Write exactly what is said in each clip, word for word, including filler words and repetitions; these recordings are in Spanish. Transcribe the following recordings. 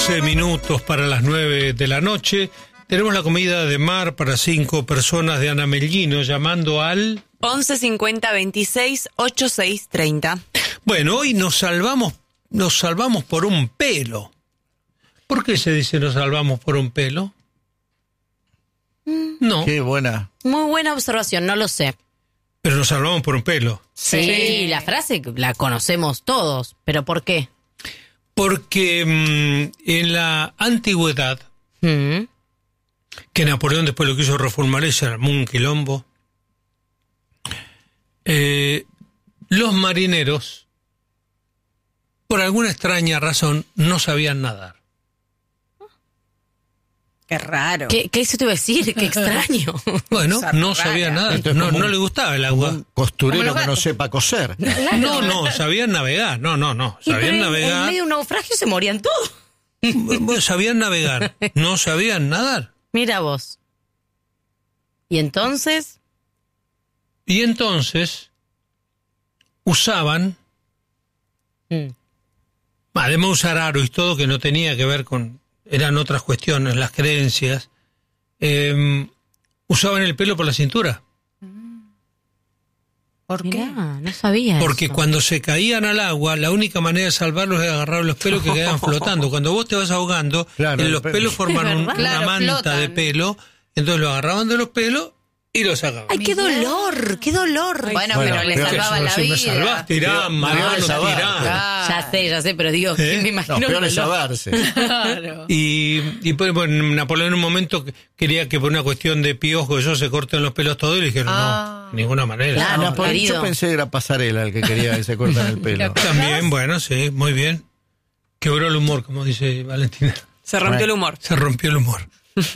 doce minutos para las nueve de la noche. Tenemos la comida de mar para cinco personas de Ana Mellino, llamando al once cincuenta veintiséis ochenta y seis treinta. Bueno, hoy nos salvamos, nos salvamos por un pelo. ¿Por qué se dice nos salvamos por un pelo? No. Qué buena. Muy buena observación, no lo sé. Pero nos salvamos por un pelo. Sí, sí, la frase la conocemos todos, pero ¿por qué? Porque mmm, en la antigüedad, mm. que Napoleón después lo quiso reformar, ese armó un quilombo, eh, los marineros, por alguna extraña razón, no sabían nadar. Qué raro. ¿Qué, qué eso te iba a decir? Qué extraño. Bueno, no sabían nada. No, no le gustaba el agua. Un costurero que no sepa coser. Claro. No, no, sabían navegar. No, no, no. Sabían y navegar. En medio de un naufragio se morían todos. Bueno, sabían navegar. No sabían nadar. Mira vos. ¿Y entonces? Y entonces usaban, mm. además de usar aro y todo que no tenía que ver con... eran otras cuestiones, las creencias, eh, usaban el pelo por la cintura. ¿Por qué? Mirá, no sabía Porque eso. Cuando se caían al agua, la única manera de salvarlos era agarrar los pelos que quedaban flotando. Cuando vos te vas ahogando, claro, los pelo. pelos forman un, una claro, manta flotan. de pelo, entonces lo agarraban de los pelos y lo sacaban. ¡Ay, qué dolor! ¡Qué dolor! Bueno, Bueno, pero le pero salvaba la si me vida. salvás, tirá, Mariano, tirá. Claro. Ya sé, ya sé, pero digo, ¿Eh? me imagino No, peor el es dolor. salvarse. Claro. Y, y pues, bueno, Napoleón en un momento quería que por una cuestión de piojos ellos se corten los pelos todos y le dijeron, Ah. no, de ninguna manera. Claro, No, Napoleón, querido. yo pensé que era Pasarela el que quería que se corten el pelo. También, bueno, sí, muy bien. Quebró el humor, como dice Valentina. Se rompió el humor. Se rompió el humor.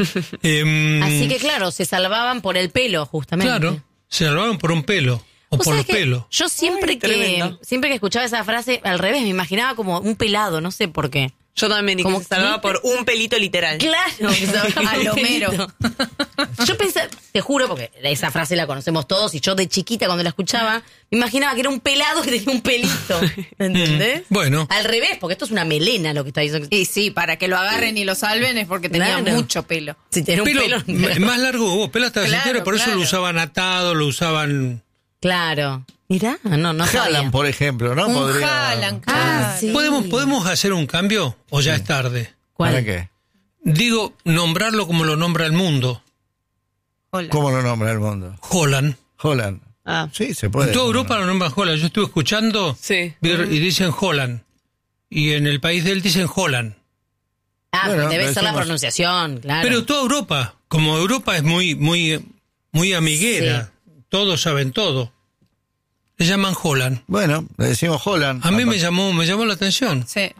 eh, Así que claro, se salvaban por el pelo, justamente. Claro, se salvaron por un pelo. O ¿Vos por los sabés que pelos. Yo siempre Ay, que tremendo. siempre que escuchaba esa frase, al revés, me imaginaba como un pelado, no sé por qué. Yo también dije Como que se salvaba por un pelito literal. Claro, que se salvaba Al un Homero. pelito. Yo pensé, te juro, porque esa frase la conocemos todos, y yo de chiquita cuando la escuchaba, me imaginaba que era un pelado que tenía un pelito. ¿Entendés? Mm, bueno. Al revés, porque esto es una melena lo que está diciendo. Y sí, para que lo agarren y lo salven es porque tenía Claro. mucho pelo. Si tenía un Pelo, pelo. m- más largo hubo, pelo hasta la Claro, cintura, por eso claro. lo usaban atado, lo usaban... Claro. Mirá, no, no sabía. Haaland, por ejemplo, ¿no? Un Podría... Haaland, Ah, claro. sí. ¿Podemos, ¿Podemos hacer un cambio o ya es tarde? ¿Cuál? ¿Para qué? Digo, nombrarlo como lo nombra el mundo. Hola. ¿Cómo lo nombra el mundo? Holland. Holland. Ah. Sí, se puede. En toda Europa lo nombran Holland. Yo estuve escuchando Sí. y dicen Holland. Y en el país de él dicen Holland. Ah, Bueno, debe lo ser la decimos. pronunciación, claro. Pero toda Europa, como Europa es muy, muy, muy amiguera, todos saben todo. Le llaman Holland. Bueno, le decimos Holland. A mí me Apa- llamó, me llamó la atención. Sí.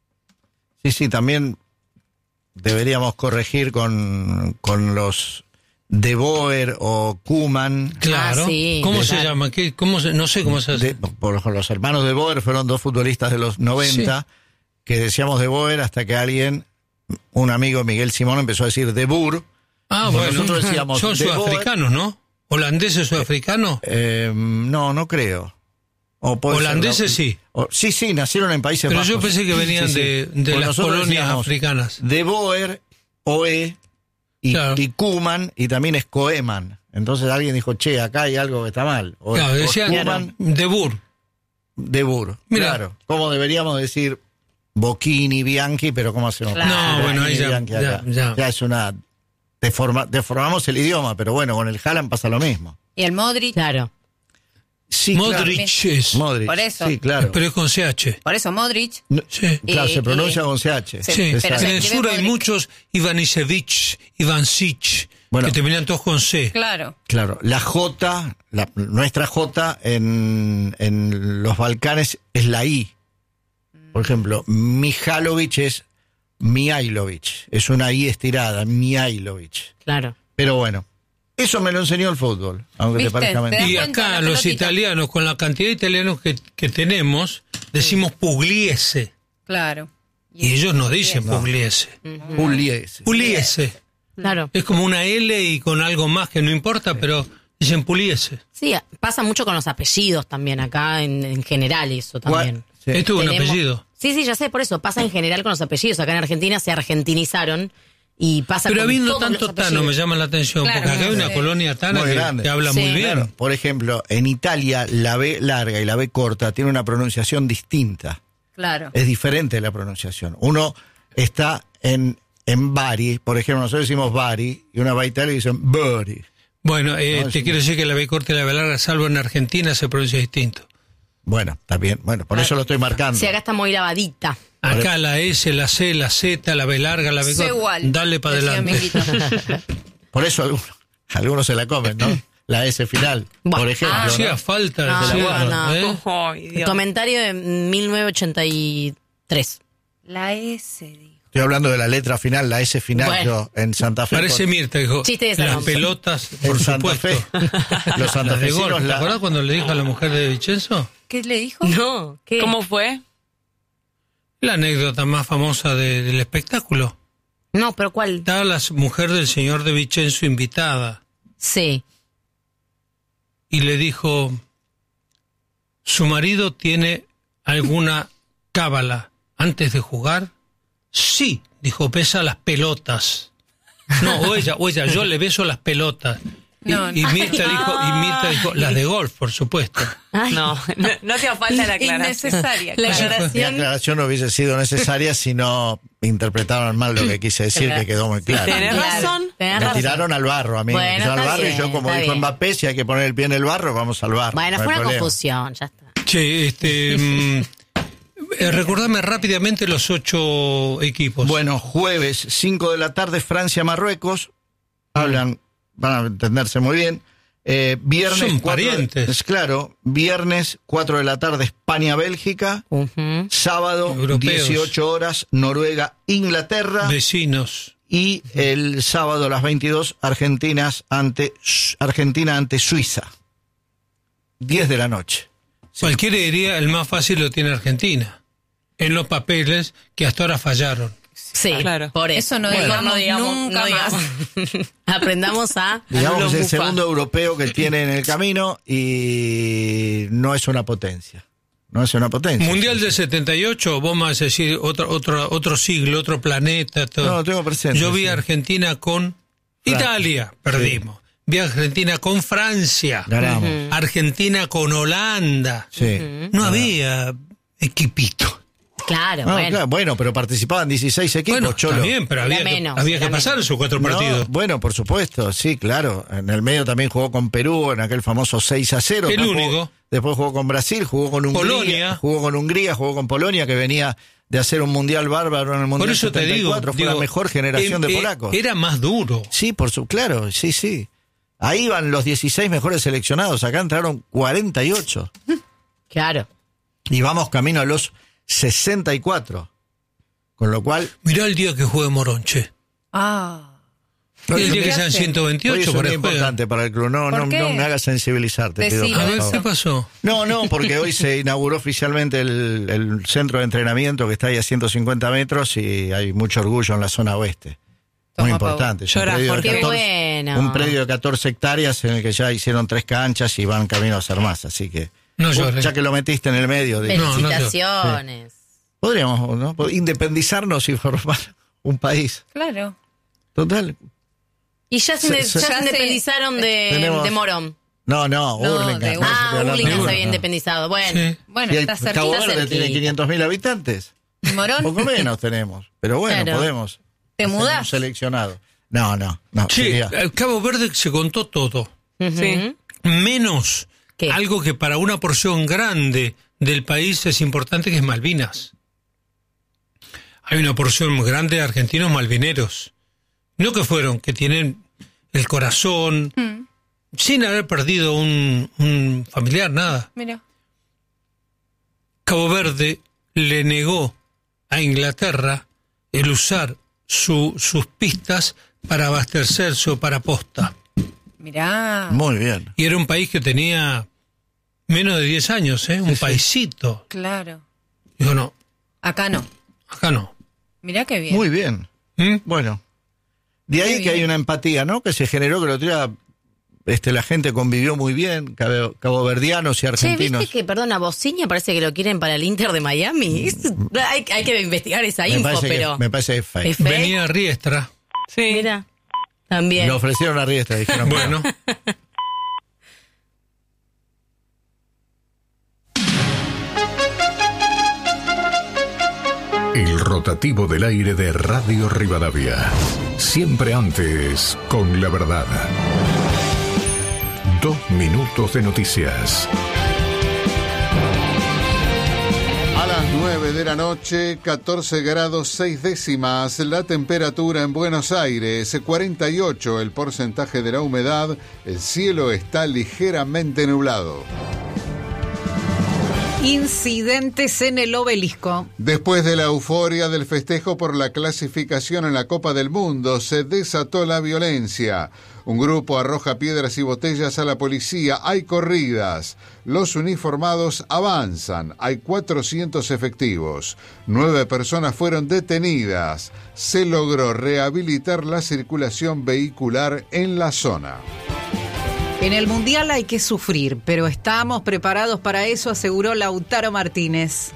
Sí, sí, también deberíamos corregir con, con los De Boer o Koeman. Claro. Ah, sí, ¿Cómo claro. se llama? ¿Qué, cómo se, no sé cómo se hace. De- por ejemplo, los hermanos De Boer fueron dos futbolistas de los noventa que decíamos De Boer hasta que alguien, un amigo, Miguel Simón, empezó a decir De Boer. Ah, Como bueno. nosotros decíamos Son De Boer. sudafricanos, ¿no? ¿Holandeses sudafricanos? Eh, no, no creo. O puede ser, Holandeses no. sí. O- sí, sí, nacieron en Países Pero Bajos. yo pensé que venían Sí, sí. de, de Porque las nosotros colonias decíamos africanas. De Boer, Oe y, Claro. y Koeman, y también es Koeman. Entonces alguien dijo, che, acá hay algo que está mal. O, Claro, o decían Koeman, de Bur. De Boer. Mira. Claro. Como deberíamos decir Bocchini, Bianchi, pero ¿cómo hacemos? Claro. No, Bocchini, bueno, ahí ya- Bianchi ya- acá. ya. Ya es una... Deforma, deformamos el idioma, pero bueno, con el Haaland pasa lo mismo. Y el Modric. Claro. Sí, Modric es. claro. Modric. Por eso. Sí, claro. Pero es con C H. Por eso Modric. No, Sí. claro, Y- se pronuncia y- con C H. Sí, Sí, pero en se el escribe sur hay Modric. muchos Ivanisevich, Ivancic, Bueno. que terminan todos con C. Claro. Claro, la J, la, nuestra J en, en los Balcanes es la I. Por ejemplo, Mihalovic es Mihailovic. Es una I estirada, Mihailovic. Claro. Pero bueno, eso me lo enseñó el fútbol, aunque te ¿Viste? parezca Te mentira. das Y cuenta acá la los pelotita. italianos, con la cantidad de italianos que, que tenemos, decimos Pugliese. Claro. Y ellos no dicen No. Pugliese. Pugliese. Pugliese. Claro. Es como una L y con algo más que no importa, pero dicen Pugliese. Sí, pasa mucho con los apellidos también acá, en, en general eso también. ¿Cuál, Sí. Esto es un Tenemos- apellido. Sí, sí, ya sé, por eso pasa en general con los apellidos. Acá en Argentina se argentinizaron y pasa Pero con habiendo todos tanto los Tano apellidos. me llama la atención, Claro, porque acá hay una sí. colonia Tana Muy que, grande. que habla Sí. muy bien. Claro, por ejemplo, en Italia la B larga y la B corta tiene una pronunciación distinta. Claro. Es diferente la pronunciación. Uno está en, en Bari, por ejemplo, nosotros decimos Bari, y uno va a Italia y dicen Bari. Bueno, eh, No, te es- quiero decir que la B corta y la B larga, salvo en Argentina, se pronuncia distinto. Bueno, está bien. Bueno, por eso lo estoy marcando. Sí, acá está muy lavadita. Acá la S, la C, la Z, la B larga, la B Sé corta. igual. Dale para decía adelante. Miguelito. Por eso algunos, algunos se la comen, ¿no? La S final, Buah. por ejemplo. Ah, ¿no? sí, a falta de No, decirlo, no. ¿eh? Ay, Dios. Comentario de mil novecientos ochenta y tres. La S, dijo. Estoy hablando de la letra final, la S final, Bueno. yo en Santa Fe. Parece con- Mirta, dijo. Chiste de Las salón. pelotas, en por Santa supuesto. Fe. Los Las de santafesinos golf. ¿Te la- acuerdas cuando le dijo a la mujer de Vicenzo? ¿Qué le dijo? No, ¿qué? ¿Cómo fue? La anécdota más famosa de- del espectáculo. No, pero ¿cuál? Estaba la mujer del señor de Vicenzo invitada Sí. y le dijo, ¿su marido tiene alguna cábala antes de jugar? Sí, dijo, besa las pelotas. No, o ella, o ella, yo le beso las pelotas. Y, No, y no. Mirta dijo, y Mirta dijo, las de golf, por supuesto. Ay, No, no, no hacía falta la aclaración. Innecesaria. La claro. Mi aclaración. aclaración no hubiese sido necesaria si no interpretaron mal lo que quise decir, que quedó muy claro. Tenés Claro, razón. tenés Me razón. tiraron al barro a mí, Bueno, me tiraron al está barro y yo, bien, como está dijo bien. Mbappé, si hay que poner el pie en el barro, vamos al barro. Bueno, no fue hay una problema. confusión, ya está. Che, este, mm, eh, recordame rápidamente los ocho equipos. Bueno, jueves, cinco de la tarde, Francia-Marruecos. Hablan, van a entenderse muy bien. Eh, viernes, Son cuatro de- parientes. es claro, viernes, cuatro de la tarde, España-Bélgica. Ujú. Sábado, Europeos. dieciocho horas, Noruega-Inglaterra. Vecinos. Y el sábado a las veintidós, Argentinas ante, Argentina ante Suiza. diez de la noche. Cualquiera diría, el más fácil lo tiene Argentina. En los papeles que hasta ahora fallaron. Sí, Claro. por eso. Eso no Mejor digamos no digamos nunca no digamos. Aprendamos a... Digamos que Los es el bufa. segundo europeo que tiene en el camino y no es una potencia. No es una potencia. Mundial del setenta y ocho, vos me vas a decir otro, otro, otro siglo, otro planeta. Todo. No, lo tengo presente, Yo vi sí. a Argentina con Francia. Italia, perdimos. Vi a Argentina con Francia. Ganamos. Argentina con Holanda. Sí. No había equipito. Claro, No, bueno. claro, bueno, pero participaban dieciséis equipos, Bueno, Cholo. está bien, pero Era había, menos, que, había era que pasar menos. esos cuatro No, partidos. bueno, por supuesto, sí, claro. En el medio también jugó con Perú en aquel famoso seis a cero. El Después único. Jugó, después jugó con Brasil, jugó con Hungría, Polonia. jugó con Hungría, jugó con Polonia, que venía de hacer un mundial bárbaro en el mundial Por eso te setenta y digo, cuatro. Fue digo, la mejor generación eh, de eh, polacos. Era más duro. Sí, por su, claro, sí, sí. Ahí van los dieciséis mejores seleccionados, acá entraron cuarenta y ocho. Claro. Y vamos camino a los sesenta y cuatro. Con lo cual, Mirá el día que juegue Moronche. Ah. Y el día ¿qué que sean hace? ciento hoy veintiocho, es un por día ahí juega. importante para el club. No, ¿Por no, qué? no me hagas sensibilizar, te pido. Decilo. por A ver, favor. ¿qué pasó? No, no, porque hoy se inauguró oficialmente el, el centro de entrenamiento que está ahí a ciento cincuenta metros y hay mucho orgullo en la zona oeste. Muy Toma, importante. Es un Llora, predio de Jorge. Qué bueno. un predio de catorce hectáreas en el que ya hicieron tres canchas y van camino a hacer más. Así que, No vos, llores. ya que lo metiste en el medio, de, No, no, Felicitaciones. podríamos ¿no? independizarnos y formar un país. Claro. Total. Y ya se, Se- inde- se- ya se Ya se- independizaron de, Tenemos- de Morón. No, no, No, Hurlingham. de no, Ah, estoy hablando Hurlingham de- se había no. independizado. Bueno. Sí. Bueno, Y el está cerquita. Cabo Verde cerquita. tiene quinientos mil habitantes. ¿Y Morón? Poco menos tenemos. Pero bueno, Claro. podemos. ¿Te hacer mudás? un seleccionado. No, no, no. Sí, sería- al Cabo Verde se contó todo. Sí. Menos ¿Qué? algo que para una porción grande del país es importante, que es Malvinas. Hay una porción muy grande de argentinos malvineros. No que fueron, que tienen el corazón, Mm, sin haber perdido un, un familiar, nada. mira. Cabo Verde le negó a Inglaterra el usar su, sus pistas para abastecerse o para posta. Mirá. Muy bien. Y era un país que tenía menos de diez años, ¿eh? Un paisito. Claro. Dijo, no, Acá no. acá no. Mirá qué bien. Muy bien. ¿Mm? Bueno. De ahí Qué que bien. hay una empatía, ¿no? Que se generó, que lo otro día este, la gente convivió muy bien, cabo- caboverdianos y Che, argentinos. ¿viste que, perdón, a Bociña parece que lo quieren para el Inter de Miami? Es- hay, hay que investigar esa me, info, parece pero... que, me parece que es fake. ¿Es fake? Venía Riestra. Sí. Mira, también. Le ofrecieron a Riestra, dijeron. Bueno, El rotativo del aire de Radio Rivadavia. Siempre antes, con la verdad. Dos minutos de noticias. A las nueve de la noche, catorce grados seis décimas, la temperatura en Buenos Aires, cuarenta y ocho el porcentaje de la humedad, el cielo está ligeramente nublado. Incidentes en el Obelisco. Después de la euforia del festejo por la clasificación en la Copa del Mundo, se desató la violencia. Un grupo arroja piedras y botellas a la policía, hay corridas. Los uniformados avanzan, hay cuatrocientos efectivos. Nueve personas fueron detenidas. Se logró rehabilitar la circulación vehicular en la zona. En el Mundial hay que sufrir, pero estamos preparados para eso, aseguró Lautaro Martínez.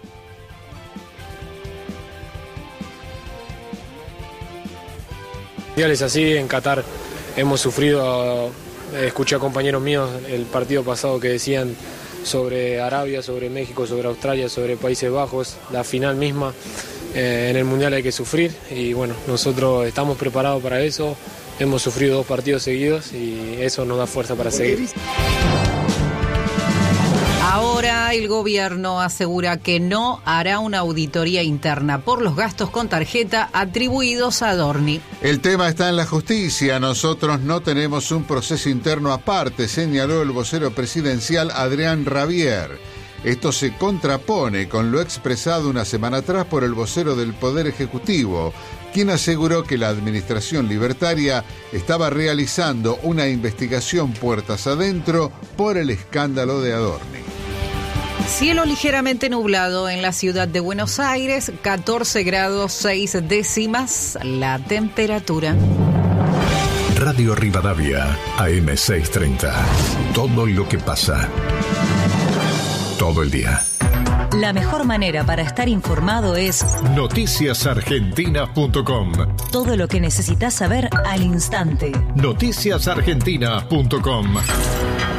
Es así, en Qatar hemos sufrido, eh, escuché a compañeros míos el partido pasado que decían sobre Arabia, sobre México, sobre Australia, sobre Países Bajos, la final misma. Eh, en el Mundial hay que sufrir y bueno, nosotros estamos preparados para eso. Hemos sufrido dos partidos seguidos y eso nos da fuerza para seguir. Ahora el gobierno asegura que no hará una auditoría interna por los gastos con tarjeta atribuidos a Adorni. El tema está en la justicia. Nosotros no tenemos un proceso interno aparte, señaló el vocero presidencial Adrián Rabier. Esto se contrapone con lo expresado una semana atrás por el vocero del Poder Ejecutivo, quien aseguró que la administración libertaria estaba realizando una investigación puertas adentro por el escándalo de Adorni. Cielo ligeramente nublado en la ciudad de Buenos Aires, catorce grados seis décimas la temperatura. Radio Rivadavia, A M seiscientos treinta. Todo lo que pasa. Todo el día. La mejor manera para estar informado es noticias argentinas punto com. todo lo que necesitas saber al instante. noticias argentinas punto com.